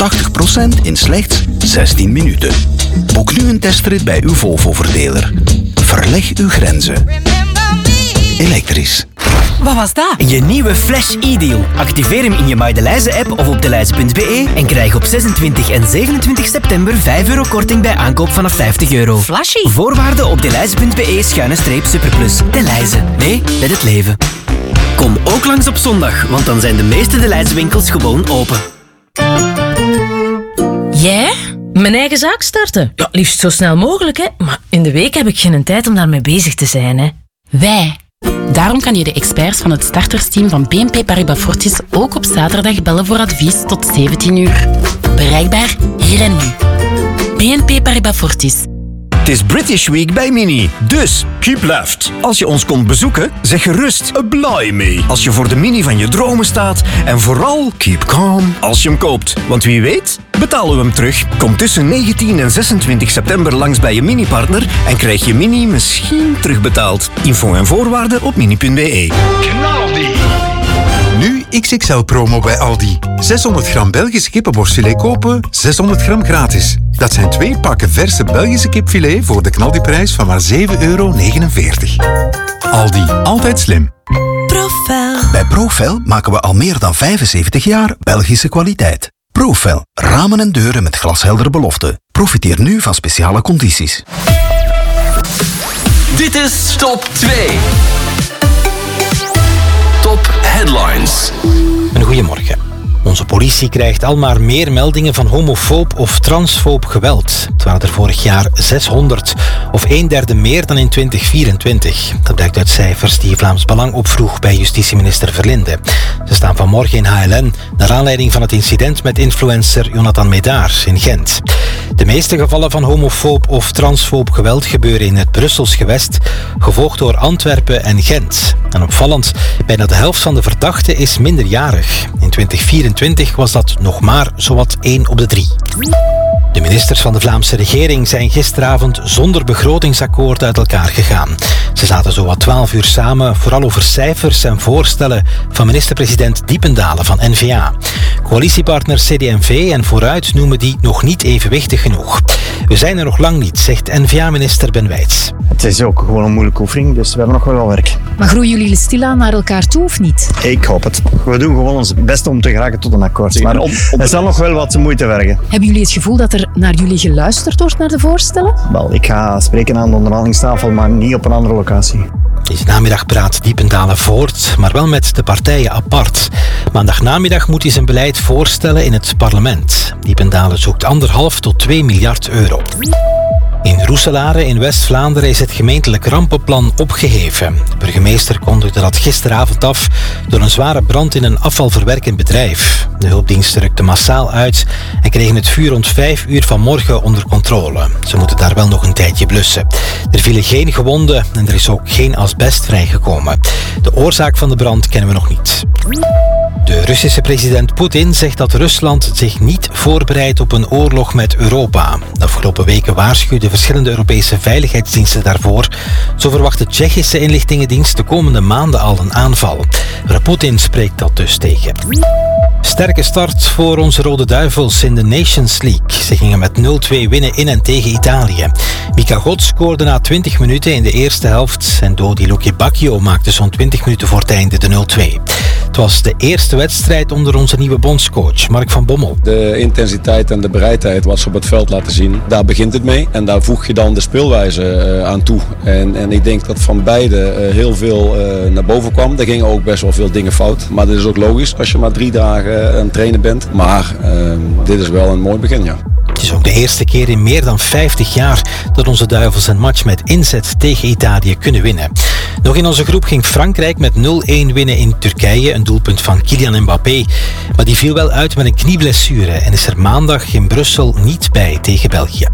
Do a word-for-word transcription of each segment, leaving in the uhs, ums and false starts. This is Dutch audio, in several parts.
tachtig procent in slechts zestien minuten. Boek nu een testrit bij uw Volvo-verdeler. Verleg uw grenzen. Elektrisch. Wat was dat? Je nieuwe Flash e-deal. Activeer hem in je Maydelijze-app of op delijze punt b e en krijg op zesentwintig en zevenentwintig september vijf euro korting bij aankoop vanaf vijftig euro. Flashy. Voorwaarden op delijze punt b e schuine streep superplus. Delijze. Nee, met het leven. Kom ook langs op zondag, want dan zijn de meeste Delijze winkels gewoon open. Jij? Mijn eigen zaak starten? Ja, liefst zo snel mogelijk, hè. Maar in de week heb ik geen tijd om daarmee bezig te zijn, hè. Wij. Daarom kan je de experts van het startersteam van B N P Paribas Fortis ook op zaterdag bellen voor advies tot zeventien uur. Bereikbaar hier en nu. B N P Paribas Fortis. Het is British Week bij Mini, dus keep left. Als je ons komt bezoeken, zeg gerust blimey als je voor de Mini van je dromen staat. En vooral keep calm als je hem koopt. Want wie weet, betalen we hem terug. Kom tussen negentien en zesentwintig september langs bij je Mini-partner en krijg je Mini misschien terugbetaald. Info en voorwaarden op mini punt b e. Knaldi! Nu X X L-promo bij Aldi. zeshonderd gram Belgisch kippenborstfilet kopen, zeshonderd gram gratis. Dat zijn twee pakken verse Belgische kipfilet voor de knaldiprijs van maar zeven euro negenenveertig. Aldi, altijd slim. Profel. Bij Profel maken we al meer dan vijfenzeventig jaar Belgische kwaliteit. Profel, ramen en deuren met glasheldere beloften. Profiteer nu van speciale condities. Dit is Top twee. Top Headlines. Een goeiemorgen. Onze politie krijgt al maar meer meldingen van homofoob of transfoob geweld. Het waren er vorig jaar zeshonderd, of een derde meer dan in twintig vierentwintig. Dat blijkt uit cijfers die Vlaams Belang opvroeg bij justitieminister Verlinde. Ze staan vanmorgen in H L N naar aanleiding van het incident met influencer Jonathan Médard in Gent. De meeste gevallen van homofoob of transfoob geweld gebeuren in het Brussels gewest, gevolgd door Antwerpen en Gent. En opvallend, bijna de helft van de verdachten is minderjarig. In twintig vierentwintig was dat nog maar zowat één op de drie. De ministers van de Vlaamse regering zijn gisteravond zonder begrotingsakkoord uit elkaar gegaan. Ze zaten zowat twaalf uur samen, vooral over cijfers en voorstellen van minister-president Diependalen van N V A. Coalitiepartners C D en V en Vooruit noemen die nog niet evenwichtig genoeg. We zijn er nog lang niet, zegt N V A-minister Ben Wijts. Het is ook gewoon een moeilijke oefening, dus we hebben nog wel wat werk. Maar groeien jullie stilaan naar elkaar toe of niet? Ik hoop het. We doen gewoon ons best om te geraken tot een akkoord. Maar er zal nog wel wat moeite vergen. Hebben jullie het gevoel dat er naar jullie geluisterd wordt, naar de voorstellen? Wel, ik ga spreken aan de onderhandelingstafel, maar niet op een andere locatie. Deze namiddag praat Diependalen voort, maar wel met de partijen apart. Maandagnamiddag moet hij zijn beleid voorstellen in het parlement. Diependalen zoekt anderhalf tot twee miljard euro. In Roeselare in West-Vlaanderen is het gemeentelijk rampenplan opgeheven. De burgemeester kondigde dat gisteravond af door een zware brand in een afvalverwerkend bedrijf. De hulpdiensten rukten massaal uit en kregen het vuur rond vijf uur vanmorgen onder controle. Ze moeten daar wel nog een tijdje blussen. Er vielen geen gewonden en er is ook geen asbest vrijgekomen. De oorzaak van de brand kennen we nog niet. De Russische president Poetin zegt dat Rusland zich niet voorbereidt op een oorlog met Europa. De afgelopen weken waarschuwden verschillende Europese veiligheidsdiensten daarvoor. Zo verwacht de Tsjechische inlichtingendienst de komende maanden al een aanval. Maar Poetin spreekt dat dus tegen. Sterke start voor onze Rode Duivels in de Nations League. Ze gingen met nul twee winnen in en tegen Italië. Mika God scoorde na twintig minuten in de eerste helft en Dodi Lukebakio maakte zo'n twintig minuten voor het einde de nul twee. Het was de eerste wedstrijd onder onze nieuwe bondscoach, Mark van Bommel. De intensiteit en de bereidheid wat ze op het veld laten zien, daar begint het mee. En daar voeg je dan de speelwijze uh, aan toe. En, en ik denk dat van beide uh, heel veel uh, naar boven kwam. Er gingen ook best wel veel dingen fout. Maar dit is ook logisch als je maar drie dagen aan het trainen bent. Maar uh, dit is wel een mooi begin, ja. Het is ook de eerste keer in meer dan vijftig jaar dat onze Duivels een match met inzet tegen Italië kunnen winnen. Nog in onze groep ging Frankrijk met nul een winnen in Turkije, een doelpunt van Kylian Mbappé. Maar die viel wel uit met een knieblessure en is er maandag in Brussel niet bij tegen België.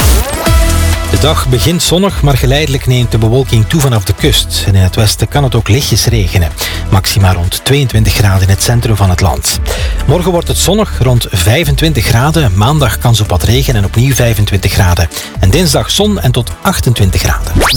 De dag begint zonnig, maar geleidelijk neemt de bewolking toe vanaf de kust. En in het westen kan het ook lichtjes regenen. Maxima rond tweeëntwintig graden in het centrum van het land. Morgen wordt het zonnig, rond vijfentwintig graden. Maandag kans op wat regen en opnieuw vijfentwintig graden. En dinsdag zon en tot achtentwintig graden.